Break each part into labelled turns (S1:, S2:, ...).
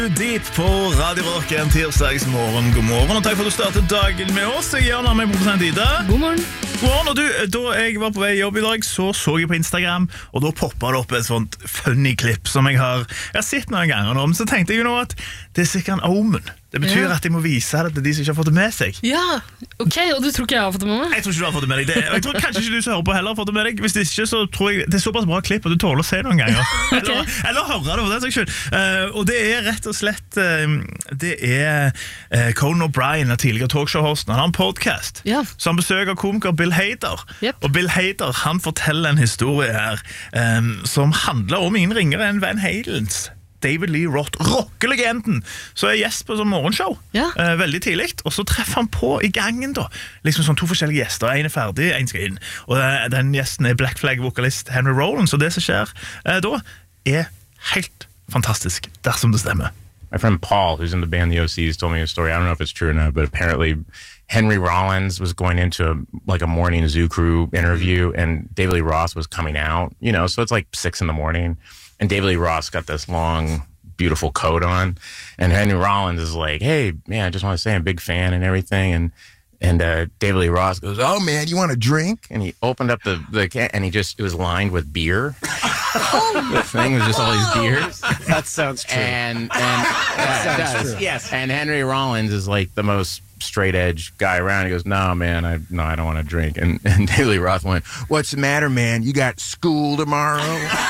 S1: Deep på Radio Rock en tirsdagsmorgen. God morgen, og takk for at du startet dagen med oss. Jeg gjør med produsent Ida.
S2: God morgen.
S1: God morgen, og du, da jeg var på vei i jobb i dag, så jeg på Instagram, og da poppet det opp et sånt funny klipp som jeg har sett noen ganger nå, men så tenkte jeg jo nå at det er sikkert en omen. Det betyr at jeg må vise det til de som ikke har fått det med seg.
S2: Ja, ok, og du tror ikke jeg har fått det med meg?
S1: Jeg tror ikke du har fått det med deg. Og jeg tror kanskje ikke du som hører på heller har fått det med deg. Hvis det ikke, så tror jeg det er såpass bra klipp, og du tåler å se noen ganger. eller høre det for den saks skyld. Og det er rett og slett, det er Conan O'Brien, den tidligere talkshow-hosten. Han har en podcast, så han besøker komiker Bill Hader. Og Bill Hader, han forteller en historie her, som handler om ingen ringere enn Van Halens. David Lee Roth, rockelegenden, så er gjest på sånn morgenshow veldig tidlig, og så treffer han på i gangen da, liksom sånn to forskjellige gjester, en er ferdig, en skal inn, og den gjesten er Black Flag-vokalist Henry Rollins, så det som skjer da er helt fantastisk, dersom det stemmer.
S3: My friend Paul, who's in the band The OCs, told me a story. I don't know if it's true or not, but apparently Henry Rollins was going into a morning Zoo Crew interview, and David Lee Roth was coming out, you know, so it's like 6 a.m. And David Lee Roth's got this long, beautiful coat on. And Henry Rollins is like, hey, man, I just want to say I'm a big fan and everything. And David Lee Roth goes, oh, man, you want a drink? And he opened up the can, and it was lined with beer. The thing was just all these beers.
S4: That sounds true.
S3: And
S4: that sounds true.
S3: Yes. And Henry Rollins is like the most straight edge guy around. He goes, no, man, I don't want to drink. And David Lee Roth went, what's the matter, man? You got school tomorrow?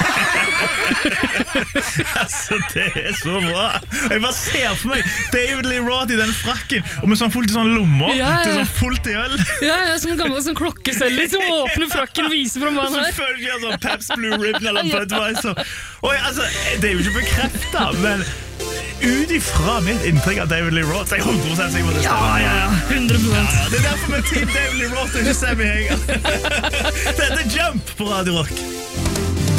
S1: Altså, det så bra. Jeg bare ser for meg David Lee Roth i den frakken, og med sånn fullt i sånne lommer, til sånn fullt i øl.
S2: Som en gammel sånn klokkeselger som åpner frakken og viser frem hva han her.
S1: Selvfølgelig sånn Pabst Blue Ribbon eller Budweiser. Og altså, det er jo ikke bekreftet, men ut ifra mitt inntrykk av David Lee Roth, så er jeg 100% sikker på det stemmer.
S2: Ja, 100%.
S1: Det er derfor med Team David Lee Roth ikke ser meg. Dette er Jump på Radio Rock.